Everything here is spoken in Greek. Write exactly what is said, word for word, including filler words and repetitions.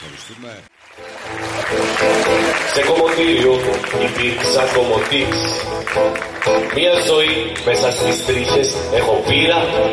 Ευχαριστούμε. Σε κομμωτήριο υπήρξα κομμωτής. Μια ζωή μέσα στις τρίχες έχω πείρα